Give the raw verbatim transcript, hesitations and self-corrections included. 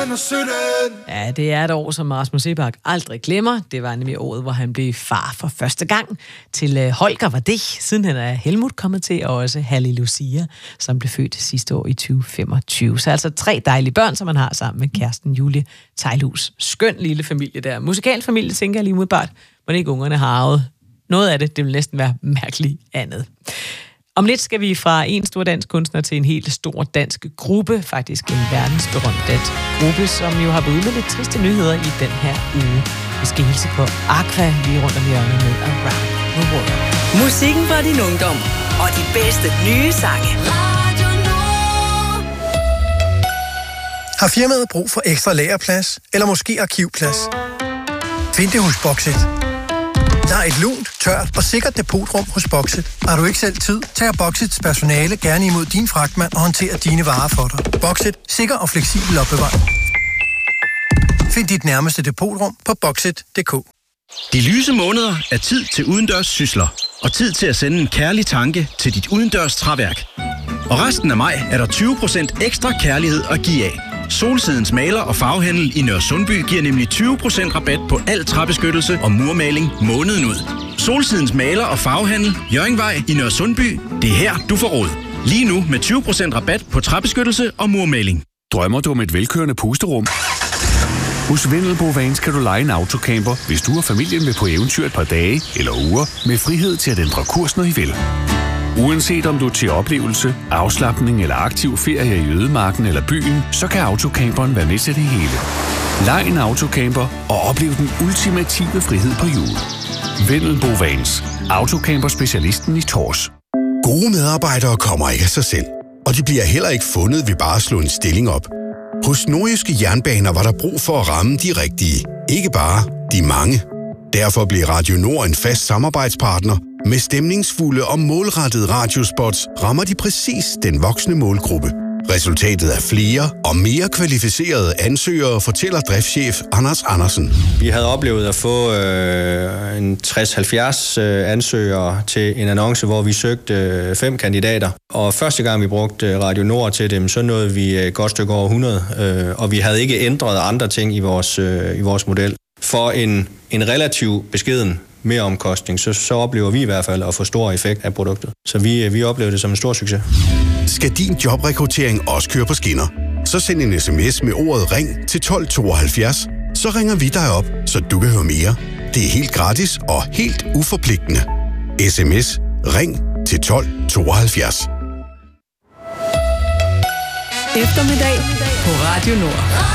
Ja, det er et år, som Rasmus Seebach aldrig glemmer. Det var nemlig året, hvor han blev far for første gang. Til Holger var det. Siden han er Helmut kommet til, og også Halli Lucia, som blev født sidste år i tyve femogtyve. Så altså tre dejlige børn, som man har sammen med kæresten Julie Teglhus. Skøn lille familie der. Musikalfamilie, tænker jeg lige umiddelbart. Men ikke ungerne har arvet noget af det. Det vil næsten være mærkeligt andet. Om lidt skal vi fra en stor dansk kunstner til en helt stor dansk gruppe, faktisk en verdensberømt dansk gruppe, som jo har været ude med lidt triste nyheder i den her uge. Vi skal hilse på Aqua lige rundt om hjørnet med Around the World. Musikken fra din ungdom og de bedste nye sange. Har firmaet brug for ekstra lagerplads eller måske arkivplads? Find det hos Boxit. Der er et lunt, tørt og sikkert depotrum hos Boxit. Har du ikke selv tid, tager Boxits personale gerne imod din fragtmand og håndterer dine varer for dig. Boxit. Sikker og fleksibel opbevaring. Find dit nærmeste depotrum på boxit punktum d k. De lyse måneder er tid til udendørs sysler. Og tid til at sende en kærlig tanke til dit udendørs træværk. Og resten af maj er der tyve procent ekstra kærlighed at give af. Solsidens maler og farvehandel i Nørresundby giver nemlig tyve procent rabat på al træbeskyttelse og murmaling måneden ud. Solsidens maler og farvehandel, Hjørringvej i Nørresundby. Det er her, du får råd. Lige nu med tyve procent rabat på træbeskyttelse og murmaling. Drømmer du om et velkørende pusterum? Hos Vendelbo Vans kan du leje en autocamper, hvis du og familien vil på eventyr et par dage eller uger med frihed til at ændre kurs, når I vil. Uanset om du er til oplevelse, afslapning eller aktiv ferie i ødemarken eller byen, så kan autocamperen være med til det hele. Lej en autocamper og oplev den ultimative frihed på hjul. Vendelbo Vans. Autocamper-specialisten i Tors. Gode medarbejdere kommer ikke af sig selv, og de bliver heller ikke fundet ved bare at slå en stilling op. Hos Nordjyske Jernbaner var der brug for at ramme de rigtige, ikke bare de mange. Derfor blev Radio Nord en fast samarbejdspartner. Med stemningsfulde og målrettede radiospots rammer de præcis den voksne målgruppe. Resultatet er flere og mere kvalificerede ansøgere, fortæller driftschef Anders Andersen. Vi havde oplevet at få øh, en tres til halvfjerds øh, ansøgere til en annonce, hvor vi søgte øh, fem kandidater. Og første gang vi brugte Radio Nord til dem, så nåede vi et godt stykke over hundrede. Øh, og vi havde ikke ændret andre ting i vores, øh, i vores model. For en, en relativt beskeden mere omkostning, så, så oplever vi i hvert fald at få stor effekt af produktet. Så vi, vi oplever det som en stor succes. Skal din jobrekruttering også køre på skinner? Så send en sms med ordet ring til tolv tooghalvfjerds. Så ringer vi dig op, så du kan høre mere. Det er helt gratis og helt uforpligtende. Sms ring til tolv tooghalvfjerds. Eftermiddag på Radio Nord.